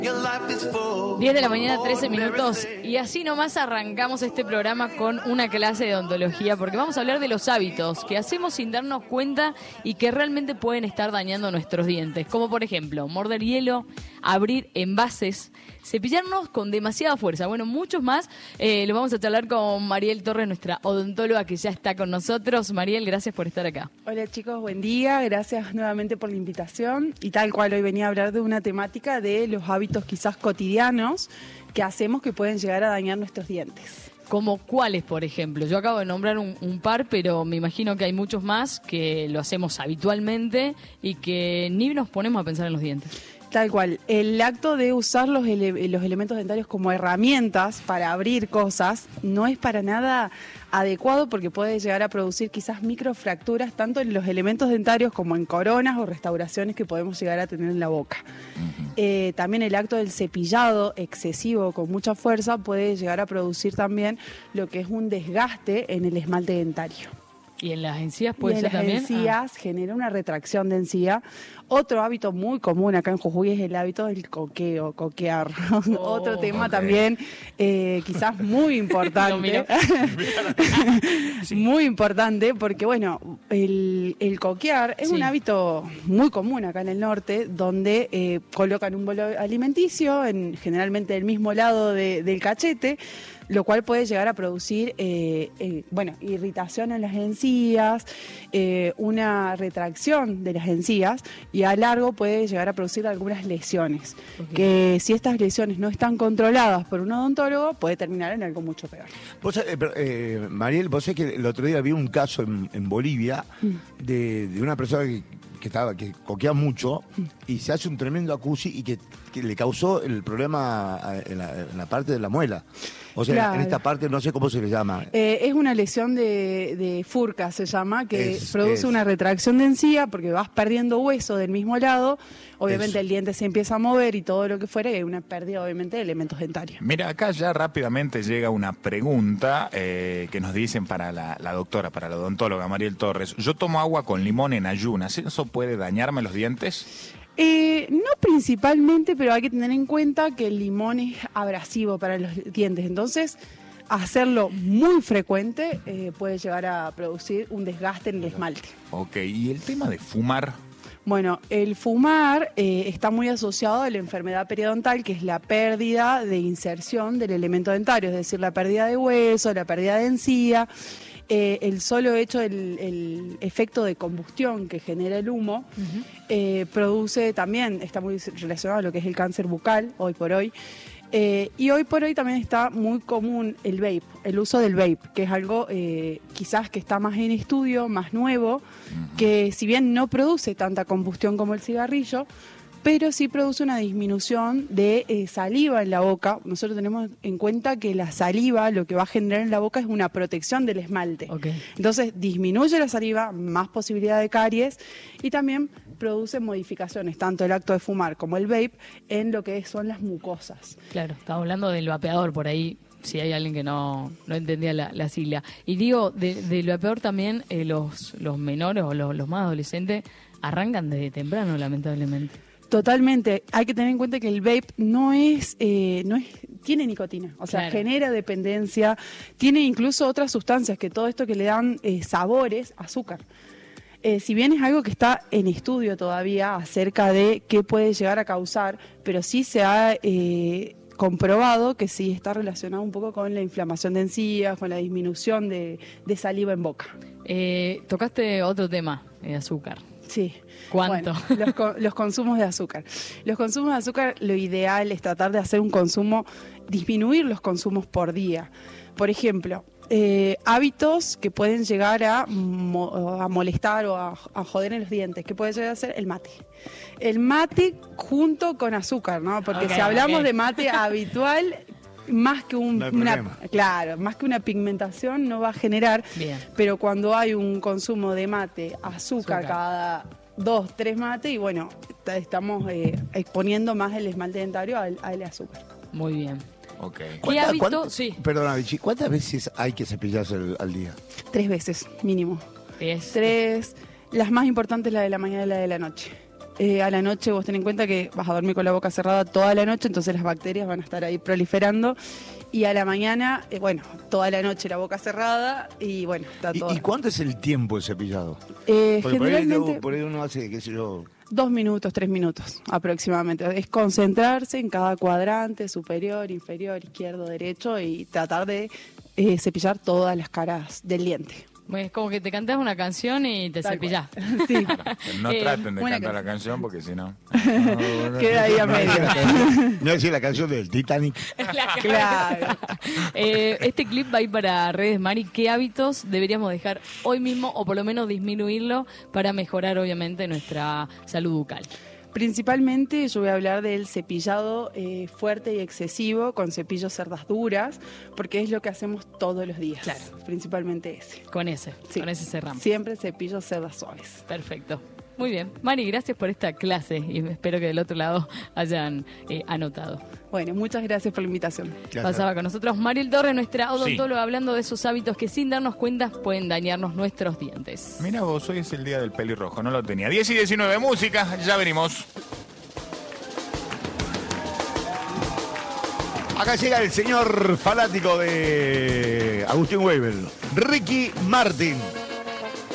10 de la mañana, 13 minutos, y así nomás arrancamos este programa con una clase de odontología, porque vamos a hablar de los hábitos que hacemos sin darnos cuenta y que realmente pueden estar dañando nuestros dientes, como por ejemplo, morder hielo, abrir envases, cepillarnos con demasiada fuerza. Bueno, muchos más, lo vamos a charlar con Mariel Torres, nuestra odontóloga que ya está con nosotros. Mariel, gracias por estar acá. Hola chicos, buen día, gracias nuevamente por la invitación. Y tal cual, hoy venía a hablar de una temática de los hábitos quizás cotidianos que hacemos que pueden llegar a dañar nuestros dientes. ¿Como cuáles, por ejemplo? Yo acabo de nombrar un par, pero me imagino que hay muchos más que lo hacemos habitualmente y que ni nos ponemos a pensar en los dientes. Tal cual. El acto de usar los elementos dentarios como herramientas para abrir cosas no es para nada adecuado porque puede llegar a producir quizás microfracturas tanto en los elementos dentarios como en coronas o restauraciones que podemos llegar a tener en la boca. También el acto del cepillado excesivo con mucha fuerza puede llegar a producir también lo que es un desgaste en el esmalte dentario. ¿Y en las encías puede ser también? En las encías genera una retracción de encía. Otro hábito muy común acá en Jujuy es el hábito del coquear. Otro tema también quizás muy importante. Muy importante porque, bueno, el coquear es un hábito muy común acá en el norte, donde colocan un bolo alimenticio, generalmente del mismo lado del cachete, lo cual puede llegar a producir irritación en las encías, una retracción de las encías y a largo puede llegar a producir algunas lesiones, que si estas lesiones no están controladas por un odontólogo puede terminar en algo mucho peor. Mariel, vos sabés que el otro día vi un caso en Bolivia de una persona que coquea mucho y se hace un tremendo acusi y que le causó el problema en la parte de la muela. O sea, claro. En esta parte no sé cómo se le llama. Es una lesión de furca, se llama, que produce una retracción de encía porque vas perdiendo hueso del mismo lado. Obviamente el diente se empieza a mover y todo lo que fuera, y hay una pérdida obviamente de elementos dentarios. Mira, acá ya rápidamente llega una pregunta que nos dicen para la doctora, para la odontóloga Mariel Torres. Yo tomo agua con limón en ayunas, ¿eso puede dañarme los dientes? No principalmente, pero hay que tener en cuenta que el limón es abrasivo para los dientes, entonces hacerlo muy frecuente puede llegar a producir un desgaste en el esmalte. Ok, ¿y el tema de fumar? Bueno, el fumar está muy asociado a la enfermedad periodontal, que es la pérdida de inserción del elemento dentario, es decir, la pérdida de hueso, la pérdida de encía. El solo hecho del efecto de combustión que genera el humo produce también, está muy relacionado a lo que es el cáncer bucal hoy por hoy. Y hoy por hoy también está muy común el vape, el uso del vape, que es algo quizás que está más en estudio, más nuevo, que si bien no produce tanta combustión como el cigarrillo, pero sí produce una disminución de saliva en la boca. Nosotros tenemos en cuenta que la saliva lo que va a generar en la boca es una protección del esmalte. Entonces disminuye la saliva, más posibilidad de caries y también produce modificaciones, tanto el acto de fumar como el vape, en lo que son las mucosas. Claro, estamos hablando del vapeador por ahí. Si hay alguien que no entendía la sigla. Y digo, del vapeador también los menores o los más adolescentes arrancan desde temprano, lamentablemente. Totalmente. Hay que tener en cuenta que el vape tiene nicotina, o sea, genera dependencia, tiene incluso otras sustancias que todo esto que le dan sabores, azúcar. Si bien es algo que está en estudio todavía acerca de qué puede llegar a causar, pero sí se ha comprobado que sí está relacionado un poco con la inflamación de encías, con la disminución de saliva en boca. Tocaste otro tema, azúcar. Sí. ¿Cuánto? Bueno, los consumos de azúcar. Los consumos de azúcar, lo ideal es tratar de hacer un consumo, disminuir los consumos por día. Por ejemplo, hábitos que pueden llegar a molestar o a joder en los dientes. ¿Qué puede llegar a ser? El mate. El mate junto con azúcar, ¿no? Porque si hablamos de mate habitual, más que más que una pigmentación no va a generar. Bien. Pero cuando hay un consumo de mate, azúcar. Cada 2, 3 mates, y bueno, estamos exponiendo más el esmalte dentario al azúcar. Muy bien. Okay. ¿Qué hábito? Sí. Perdona, Vichy, ¿cuántas veces hay que cepillarse al día? 3 veces, mínimo. 3. Las más importantes, la de la mañana y la de la noche. A la noche vos ten en cuenta que vas a dormir con la boca cerrada toda la noche, entonces las bacterias van a estar ahí proliferando. Y a la mañana, toda la noche la boca cerrada y bueno, está todo. ¿Y cuánto es el tiempo de cepillado? Porque Generalmente por ahí uno hace, qué sé yo... 2 minutos, 3 minutos aproximadamente. Es concentrarse en cada cuadrante, superior, inferior, izquierdo, derecho, y tratar de cepillar todas las caras del diente. Bueno, es como que te cantás una canción y te Tal cepillás. Sí. No traten de buena cantar la canción porque si no... Queda ahí a medio. No decir la canción del Titanic. Claro. Este clip va a ir para redes, Mari. ¿Qué hábitos deberíamos dejar hoy mismo o por lo menos disminuirlo para mejorar obviamente nuestra salud bucal? Principalmente yo voy a hablar del cepillado fuerte y excesivo con cepillos cerdas duras, porque es lo que hacemos todos los días. Claro. Principalmente ese. Con ese cerramos. Siempre cepillos cerdas suaves. Perfecto. Muy bien. Mari, gracias por esta clase y espero que del otro lado hayan anotado. Bueno, muchas gracias por la invitación. Gracias. Pasaba con nosotros Mariel Torres, nuestra odontóloga, hablando de esos hábitos que sin darnos cuenta pueden dañarnos nuestros dientes. Mira vos, hoy es el día del pelirrojo, no lo tenía. 10 y 19, música, ya venimos. Acá llega el señor fanático de Agustín Weibel, Ricky Martin.